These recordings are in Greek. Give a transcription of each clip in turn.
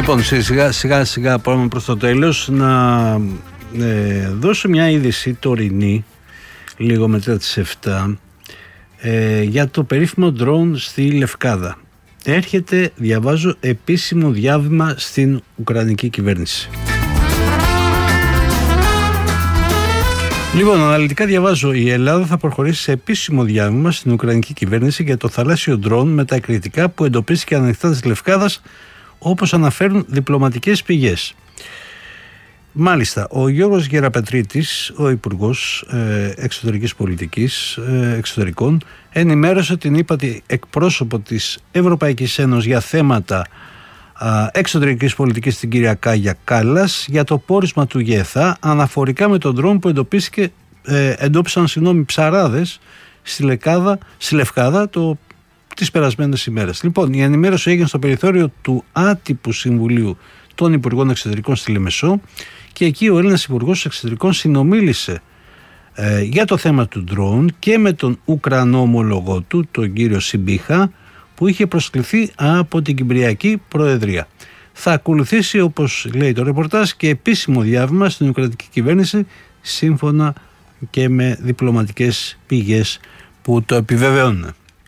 Λοιπόν, σιγά σιγά πάμε προς το τέλος. Να δώσω μια είδηση τωρινή, λίγο μετά τις 7, για το περίφημο drone στη Λευκάδα. Έρχεται, διαβάζω, επίσημο διάβημα στην Ουκρανική κυβέρνηση. Λοιπόν, αναλυτικά διαβάζω, η Ελλάδα θα προχωρήσει σε επίσημο διάβημα στην Ουκρανική κυβέρνηση για το θαλάσσιο ντρόουν με τα εκρηκτικά που εντοπίστηκε ανοιχτά της Λευκάδας, όπως αναφέρουν διπλωματικές πηγές. Μάλιστα, ο Γιώργος Γεραπετρίτης, ο Υπουργός Εξωτερικής Πολιτικής Εξωτερικών, ενημέρωσε την ύπατη εκπρόσωπο της Ευρωπαϊκής Ένωσης για θέματα εξωτερικής πολιτικής, την κυρία Κάγια Κάλλας, για το πόρισμα του ΓΕΘΑ αναφορικά με τον ντρόουν που εντόπισαν ψαράδες στη Λευκάδα τις περασμένες ημέρες. Λοιπόν, η ενημέρωση έγινε στο περιθώριο του άτυπου Συμβουλίου των Υπουργών Εξωτερικών στη Λεμεσό και εκεί ο Έλληνας Υπουργός Εξωτερικών συνομίλησε για το θέμα του ντρόουν και με τον Ουκρανό ομολογό του, τον κύριο Σιμπίχα, που είχε προσκληθεί από την Κυπριακή Προεδρία. Θα ακολουθήσει, όπως λέει το ρεπορτάζ, και επίσημο διάβημα στην Ουκρανική κυβέρνηση, σύμφωνα και με διπλωματικές πηγές που το επιβεβαιώνουν.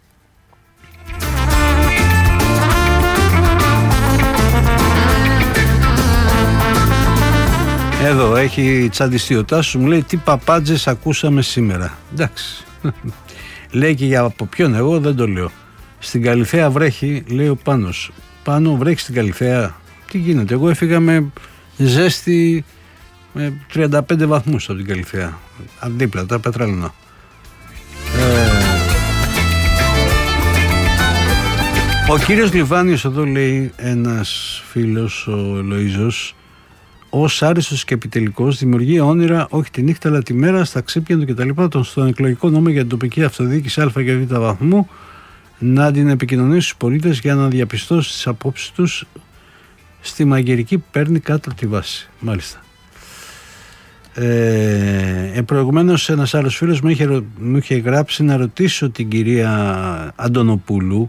Εδώ έχει τσαντιστεί ο Τάσος, μου λέει τι παπάντζες ακούσαμε σήμερα. Εντάξει. Λέει και για από ποιον, εγώ δεν το λέω. Στην Καλιθέα βρέχει, λέει ο Πάνος. Πάνω βρέχει στην Καλιθέα. Τι γίνεται, εγώ έφυγα με ζέστη με 35 βαθμούς από την Καλιθέα. Αντίπλα, τα πετράλαινα. Ο κύριος Λιβάνιος εδώ, λέει ένας φίλος, ο Λοΐζος, ως άριστος και επιτελικός δημιουργεί όνειρα όχι τη νύχτα αλλά τη μέρα στα ξύπνια του κτλ. Στον εκλογικό νόμο για την τοπική αυτοδιοίκηση Α και Β βαθμού να την επικοινωνήσει στους πολίτες για να διαπιστώσει τις απόψεις τους. Στη μαγειρική παίρνει κάτω από τη βάση. Μάλιστα. Προηγουμένως ένας άλλος φίλος μου είχε γράψει να ρωτήσω την κυρία Αντωνοπούλου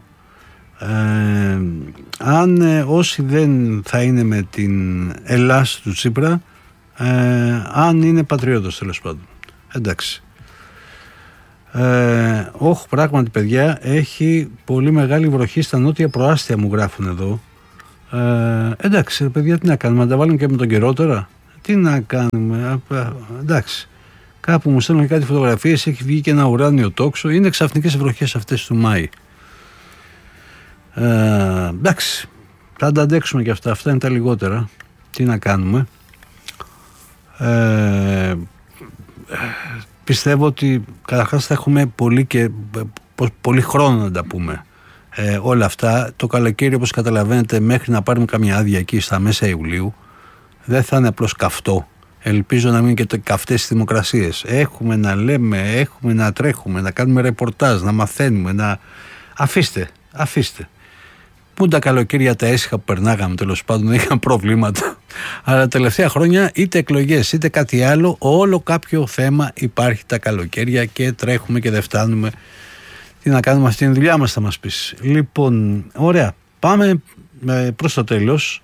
αν όσοι δεν θα είναι με την Ελλάς του Τσίπρα, αν είναι πατριώτες, τέλος πάντων. Εντάξει. Όχι, πράγματι παιδιά, έχει πολύ μεγάλη βροχή στα νότια προάστια, μου γράφουν εδώ. Εντάξει παιδιά, τι να κάνουμε, να τα βάλουμε και με τον καιρό τώρα, τι να κάνουμε, εντάξει. Κάπου μου στέλνουν κάτι φωτογραφίες, έχει βγει και ένα ουράνιο τόξο, είναι ξαφνικές βροχές αυτές του Μάη. Εντάξει, θα τα αντέξουμε και αυτά είναι τα λιγότερα, τι να κάνουμε. Πιστεύω ότι καταρχάς θα έχουμε πολύ χρόνο να τα πούμε όλα αυτά. Το καλοκαίρι, όπως καταλαβαίνετε, μέχρι να πάρουμε καμιά άδεια εκεί στα μέσα Ιουλίου, δεν θα είναι απλώς καυτό. Ελπίζω να μην είναι και καυτές τις δημοκρασίες. Έχουμε να λέμε, έχουμε να τρέχουμε, να κάνουμε ρεπορτάζ, να μαθαίνουμε, αφήστε. Πού τα καλοκαίρια τα έσυχα που περνάγαμε, τέλος πάντων, δεν είχαν προβλήματα. Αλλά τα τελευταία χρόνια, είτε εκλογές είτε κάτι άλλο, όλο κάποιο θέμα υπάρχει τα καλοκαίρια και τρέχουμε και δεν φτάνουμε. Τι να κάνουμε, αυτή είναι η δουλειά μας, θα μας πεις. Λοιπόν, ωραία. Πάμε προς το τέλος.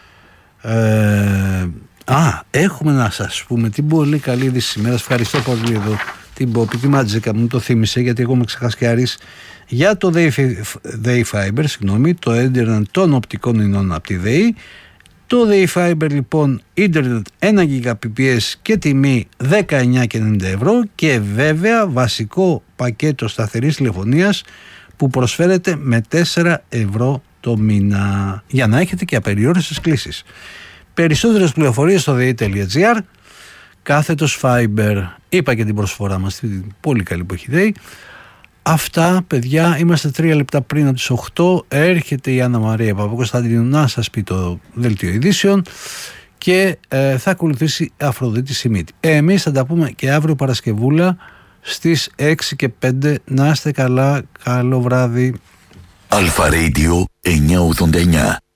Έχουμε να σας πούμε την πολύ καλή είδηση σήμερα. Ευχαριστώ πολύ εδώ την Πόπη, τη Μάτζικα μου το θύμισε, γιατί εγώ είμαι ξεχασκιάρης, για το ΔΕΗ Fiber, το ίντερνετ των οπτικών ινών από τη ΔΕΗ. Το ΔΕΗ Fiber λοιπόν, ίντερνετ 1 Gbps και τιμή 19,90 ευρώ και βέβαια βασικό πακέτο σταθερής τηλεφωνίας που προσφέρεται με 4 ευρώ το μήνα, για να έχετε και απεριόριστες κλήσεις. Περισσότερες πληροφορίες στο dei.gr /Fiber. Είπα και την προσφορά μας, την πολύ καλή που έχει ΔΕΗ. Αυτά παιδιά, είμαστε 3 λεπτά πριν από τις 8. Έρχεται η Άννα Μαρία Παπακοσταντίνου να σας πει το δελτίο ειδήσεων και θα ακολουθήσει Αφροδίτη Σιμίτη. Εμείς θα τα πούμε και αύριο Παρασκευούλα στις 6 και 5. Να είστε καλά, καλό βράδυ. Αλφα Radio 989.